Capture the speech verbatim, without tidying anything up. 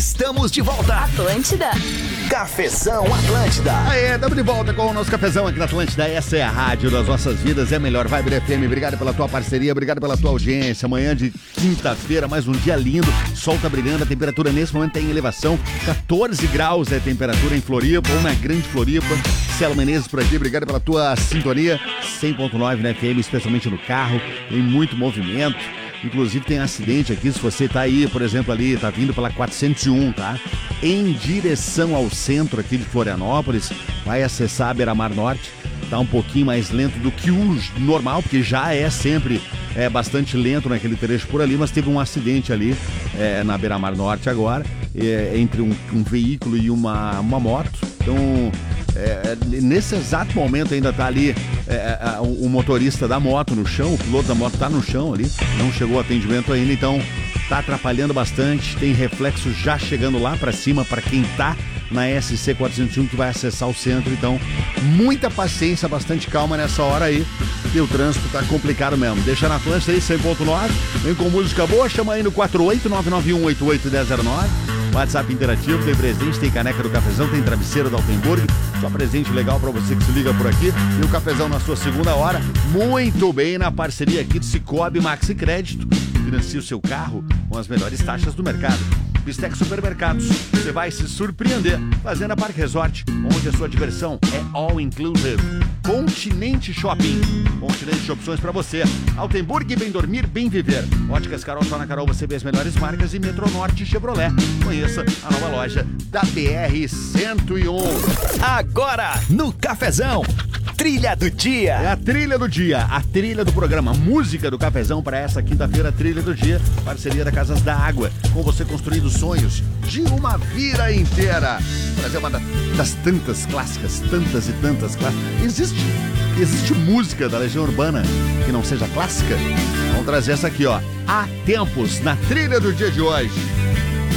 Estamos de volta. Atlântida. Cafezão Atlântida. Aê, estamos de volta com o nosso cafezão aqui na Atlântida. Essa é a rádio das nossas vidas, é a melhor Vibe F M. Obrigado pela tua parceria, obrigado pela tua audiência. Amanhã de quinta-feira, mais um dia lindo. Sol tá brilhando, a temperatura nesse momento tá em elevação. catorze graus é a temperatura em Floripa, ou na Grande Floripa. Celo Menezes por aqui, obrigado pela tua sintonia. cem ponto nove na F M, especialmente no carro. Tem muito movimento. Inclusive tem acidente aqui, se você tá aí, por exemplo, ali, tá vindo pela quatrocentos e um, tá? Em direção ao centro aqui de Florianópolis, vai acessar a Beira-Mar Norte, tá um pouquinho mais lento do que o normal, porque já é sempre é, bastante lento naquele trecho por ali, mas teve um acidente ali é, na Beira-Mar Norte agora, é, entre um, um veículo e uma, uma moto, então... É, nesse exato momento ainda tá ali é, é, o, o motorista da moto no chão, o piloto da moto tá no chão ali, não chegou o atendimento ainda, então tá atrapalhando bastante, tem reflexo já chegando lá pra cima para quem tá na S C quatrocentos e um que vai acessar o centro, então muita paciência, bastante calma nessa hora aí, e o trânsito tá complicado mesmo. Deixa na Atlântida aí, cem ponto nove, vem com música boa, chama aí no quatro oito nove nove um oito oito um zero zero nove, WhatsApp interativo, tem presente, tem caneca do cafezão, tem travesseiro da Altenburg, só presente legal pra você que se liga por aqui, e o cafezão na sua segunda hora, muito bem na parceria aqui do Cicobi Maxi Crédito, financia o seu carro com as melhores taxas do mercado. Bistec Supermercados, você vai se surpreender. Fazenda Parque Resort, onde a sua diversão é all inclusive. Continente Shopping, continente de opções pra você. Altenburg, bem dormir, bem viver. Óticas Carol, só na Carol você vê as melhores marcas, e Metronorte Chevrolet. Conheça a nova loja da B R cento e um. Agora, no Cafezão, Trilha do Dia. É a trilha do dia, a trilha do programa, a música do Cafezão para essa quinta-feira, trilha do dia, parceria da Casas da Água, com você construindo sonhos de uma vida inteira. Trazer uma das tantas clássicas, tantas e tantas clássicas. Existe, existe música da Legião Urbana que não seja clássica? Vamos trazer essa aqui, ó. Há tempos, na trilha do dia de hoje.